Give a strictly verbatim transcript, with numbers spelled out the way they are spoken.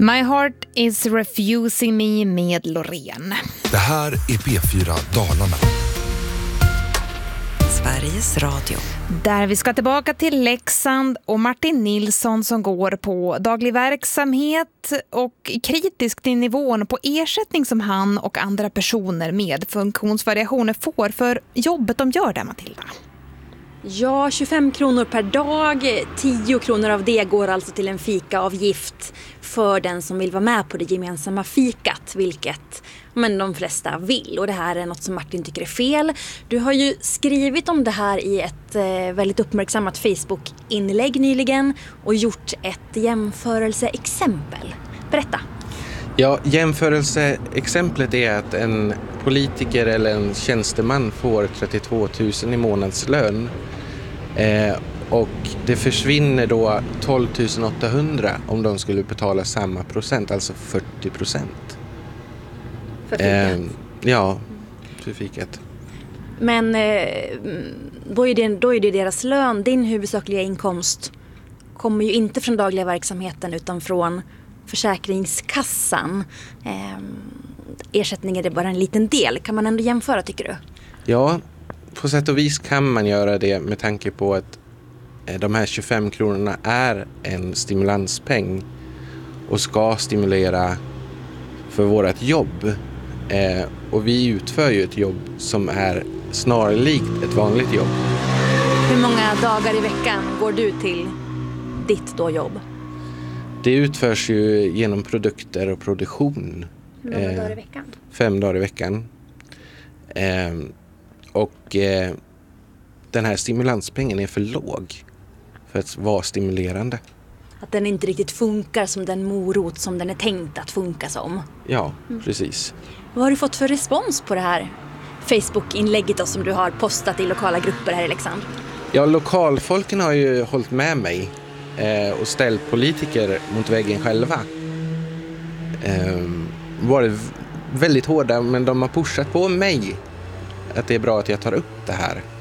My heart is refusing me med Loreen. Det här är P fyra Dalarna. Sveriges Radio. Där vi ska tillbaka till Leksand och Martin Nilsson som går på daglig verksamhet och kritisk till nivån på ersättning som han och andra personer med funktionsvariationer får för jobbet de gör där, Matilda. Ja, tjugofem kronor per dag, tio kronor av det går alltså till en fikaavgift för den som vill vara med på det gemensamma fikat, vilket men de flesta vill. Och det här är något som Martin tycker är fel. Du har ju skrivit om det här i ett eh, väldigt uppmärksammat Facebook-inlägg nyligen och gjort ett jämförelseexempel. Berätta. Ja, jämförelseexemplet är att en politiker eller en tjänsteman får trettiotvå tusen i månadslön eh, och det försvinner då tolv tusen åttahundra om de skulle betala samma procent, alltså fyrtio procent. För fikat? Eh, ja, för fikat. Men eh, då, är det, då är det deras lön, din huvudsakliga inkomst kommer ju inte från dagliga verksamheten utan från Försäkringskassan. Eh, ersättningen är bara en liten del. Kan man ändå jämföra, tycker du? Ja, på sätt och vis kan man göra det med tanke på att de här tjugofem kronorna är en stimulanspeng och ska stimulera för vårt jobb. Eh, och vi utför ju ett jobb som är snarlikt ett vanligt jobb. Hur många dagar i veckan går du till ditt då jobb? Det utförs ju genom produkter och produktion. Hur många eh, dagar i veckan? Fem dagar i veckan. Eh, och eh, den här stimulanspengen är för låg för att vara stimulerande. Att den inte riktigt funkar som den morot som den är tänkt att funka som. Ja, mm. precis. Vad har du fått för respons på det här Facebook-inlägget då, som du har postat i lokala grupper här i Leksand? Ja, lokalfolken har ju hållit med mig eh, och ställt politiker mot väggen själva. Eh, varit väldigt hårda, men de har pushat på mig att det är bra att jag tar upp det här.